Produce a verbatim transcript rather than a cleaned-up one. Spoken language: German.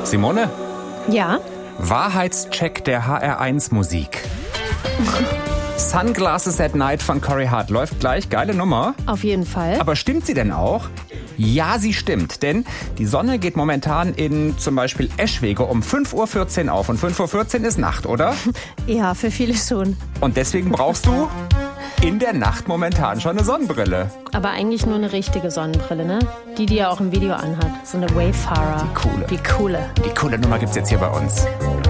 Simone? Ja? Wahrheitscheck der H R eins Musik. Sunglasses at Night von Corey Hart läuft gleich. Geile Nummer. Auf jeden Fall. Aber stimmt sie denn auch? Ja, sie stimmt, denn die Sonne geht momentan in zum Beispiel Eschwege um fünf Uhr vierzehn auf und fünf Uhr vierzehn ist Nacht, oder? Ja, für viele schon. Und deswegen brauchst du in der Nacht momentan schon eine Sonnenbrille. Aber eigentlich nur eine richtige Sonnenbrille, ne? Die, die er auch im Video anhat. So eine Wayfarer. Die coole. Die coole. Die coole Nummer gibt's jetzt hier bei uns.